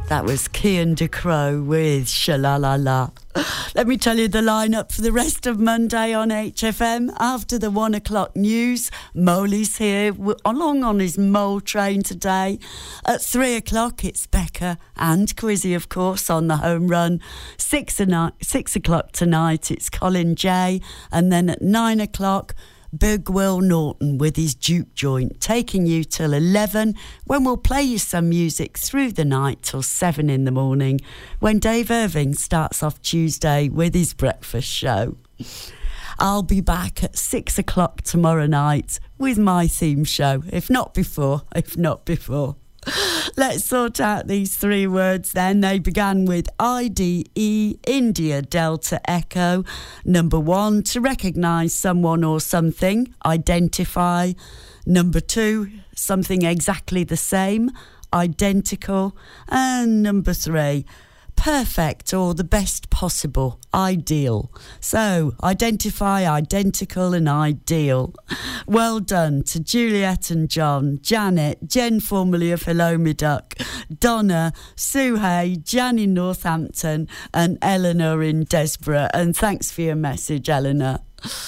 That was Kian De Crow with Sha-La-La-La. Let me tell you the lineup for the rest of Monday on HFM. After the 1 o'clock news, Moley's here along on his mole train today. At 3 o'clock, it's Becca and Quizzy, of course, on the home run. 6 o'clock tonight, it's Colin J. And then at 9 o'clock, Big Will Norton with his juke joint, taking you till 11, when we'll play you some music through the night till 7 in the morning, when Dave Irving starts off Tuesday with his breakfast show. I'll be back at 6 o'clock tomorrow night with my theme show, if not before. Let's sort out these 3 words then. They began with IDE, India Delta Echo. Number 1, to recognise someone or something, identify. Number 2, something exactly the same, identical. And number 3, perfect or the best possible, ideal. So, identify, identical and ideal. Well done to Juliet and John, Janet, Jen formerly of Hello Me Duck, Donna, Sue Hay, Jan in Northampton and Eleanor in Desborough. And thanks for your message, Eleanor.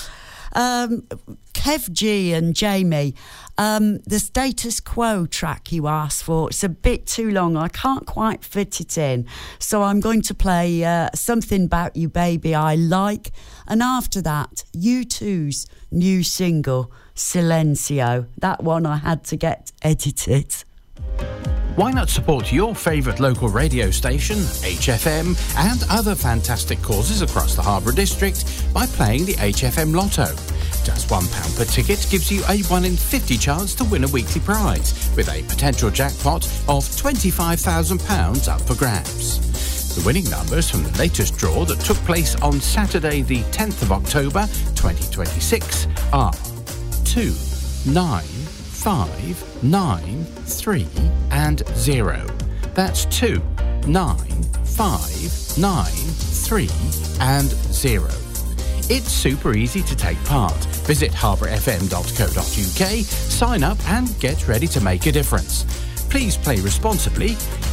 Kev G and Jamie, the Status Quo track you asked for, it's a bit too long. I can't quite fit it in. So I'm going to play Something About You Baby I Like. And after that, U2's new single, Silencio. That one I had to get edited. Why not support your favourite local radio station, HFM, and other fantastic causes across the Harbour District by playing the HFM Lotto? Just £1 per ticket gives you a 1 in 50 chance to win a weekly prize, with a potential jackpot of £25,000 up for grabs. The winning numbers from the latest draw that took place on Saturday the 10th of October 2026 are 2, 9, 5, 9, 3 and 0. That's 2, 9, 5, 9, 3 and 0. It's super easy to take part. Visit harbourfm.co.uk, sign up and get ready to make a difference. Please play responsibly.